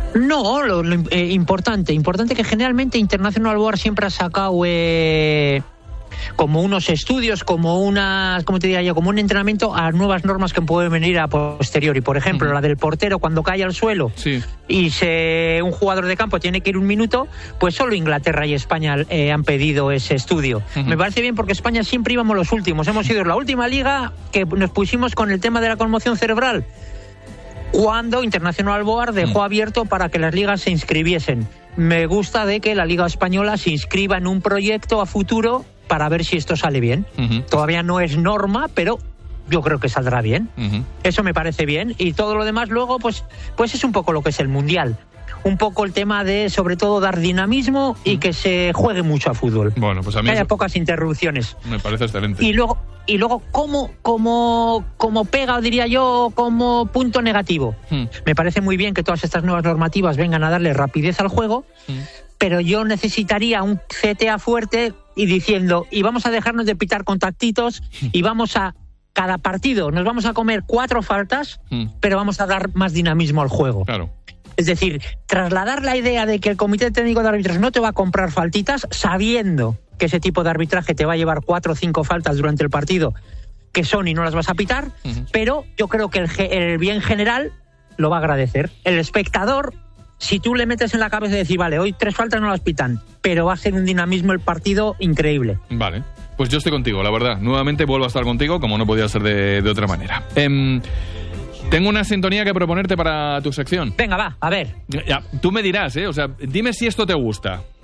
No, importante que generalmente International Board siempre ha sacado como unos estudios, como ¿cómo te diría yo? Como un entrenamiento a nuevas normas que pueden venir a posteriori. Por ejemplo, la del portero cuando cae al suelo y un jugador de campo tiene que ir un minuto, pues solo Inglaterra y España han pedido ese estudio. Me parece bien porque España siempre íbamos los últimos. Hemos sido la última liga que nos pusimos con el tema de la conmoción cerebral, cuando International Board dejó abierto para que las ligas se inscribiesen. Me gusta de que la Liga Española se inscriba en un proyecto a futuro para ver si esto sale bien. Todavía no es norma, pero yo creo que saldrá bien. Eso me parece bien. Y todo lo demás luego, pues es un poco lo que es el Mundial. Un poco el tema de, sobre todo, dar dinamismo y que se juegue mucho a fútbol. Bueno, pues a mí que haya pocas interrupciones. Me parece excelente. Y luego como pega, diría yo, como punto negativo. Me parece muy bien que todas estas nuevas normativas vengan a darle rapidez al juego, pero yo necesitaría un CTA fuerte y diciendo, y vamos a dejarnos de pitar contactitos y vamos a, cada partido, nos vamos a comer 4 faltas, pero vamos a dar más dinamismo al juego. Claro. Es decir, trasladar la idea de que el Comité Técnico de Árbitros no te va a comprar faltitas, sabiendo que ese tipo de arbitraje te va a llevar 4 o 5 faltas durante el partido, que son y no las vas a pitar, pero yo creo que el bien general lo va a agradecer. El espectador, si tú le metes en la cabeza de decir, vale, hoy 3 faltas no las pitan, pero va a ser un dinamismo el partido increíble. Vale, pues yo estoy contigo, la verdad. Nuevamente vuelvo a estar contigo, como no podía ser de otra manera. Tengo una sintonía que proponerte para tu sección. Venga, va, a ver. Ya, tú me dirás, o sea, dime si esto te gusta.